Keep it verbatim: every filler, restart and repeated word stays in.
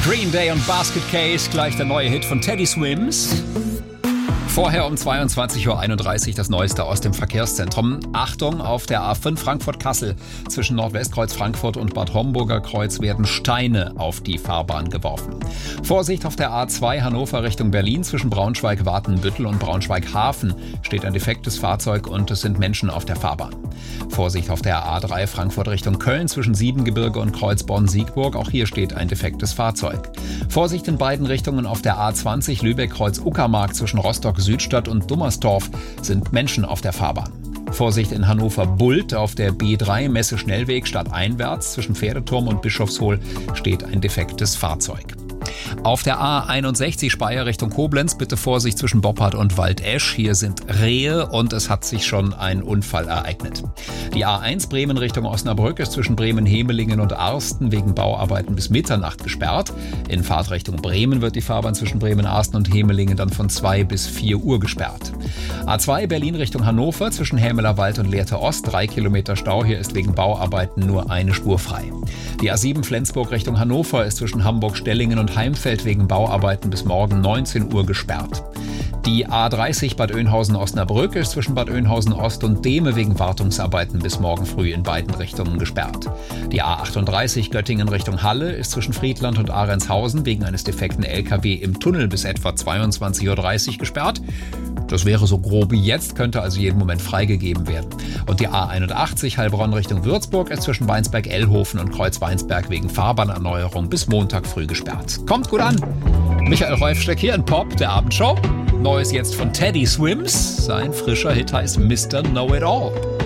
Green Day und Basket Case, gleich der neue Hit von Teddy Swims. Vorher um zweiundzwanzig Uhr einunddreißig das Neueste aus dem Verkehrszentrum. Achtung, auf der A fünf Frankfurt-Kassel zwischen Nordwestkreuz Frankfurt und Bad Homburger Kreuz werden Steine auf die Fahrbahn geworfen. Vorsicht auf der A zwei Hannover Richtung Berlin zwischen Braunschweig-Watenbüttel und Braunschweig-Hafen steht ein defektes Fahrzeug und es sind Menschen auf der Fahrbahn. Vorsicht auf der A drei Frankfurt Richtung Köln zwischen Siebengebirge und Kreuzborn-Siegburg. Auch hier steht ein defektes Fahrzeug. Vorsicht in beiden Richtungen auf der A zwanzig Lübeck-Kreuz-Uckermark zwischen Rostock-Südstadt und Dummersdorf sind Menschen auf der Fahrbahn. Vorsicht in Hannover-Bult auf der B drei Messe-Schnellweg stadteinwärts zwischen Pferdeturm und Bischofshohl steht ein defektes Fahrzeug. Auf der A einundsechzig Speyer Richtung Koblenz bitte Vorsicht zwischen Boppard und Waldesch. Hier sind Rehe und es hat sich schon ein Unfall ereignet. Die A eins Bremen Richtung Osnabrück ist zwischen Bremen-Hemelingen und Arsten wegen Bauarbeiten bis Mitternacht gesperrt. In Fahrtrichtung Bremen wird die Fahrbahn zwischen Bremen-Arsten und Hemelingen dann von zwei bis vier Uhr gesperrt. A zwei Berlin Richtung Hannover zwischen Hämelerwald und Lehrte Ost, drei Kilometer Stau. Hier ist wegen Bauarbeiten nur eine Spur frei. Die A sieben Flensburg Richtung Hannover ist zwischen Hamburg-Stellingen und Heimfeld wegen Bauarbeiten bis morgen neunzehn Uhr gesperrt. Die A dreißig Bad Oeynhausen-Osnabrück ist zwischen Bad Oeynhausen-Ost und Dehme wegen Wartungsarbeiten bis morgen früh in beiden Richtungen gesperrt. Die A achtunddreißig Göttingen Richtung Halle ist zwischen Friedland und Ahrentshausen wegen eines defekten L K W im Tunnel bis etwa zweiundzwanzig Uhr dreißig gesperrt. Das wäre so grob wie jetzt, könnte also jeden Moment freigegeben werden. Und die A einundachtzig Heilbronn Richtung Würzburg ist zwischen Weinsberg-Ellhofen und Kreuz-Weinsberg wegen Fahrbahnerneuerung bis Montag früh gesperrt. Kommt gut an! Michael Reufsteck hier in Pop, der Abendshow. Neues jetzt von Teddy Swims. Sein frischer Hit heißt Mister Know-It-All.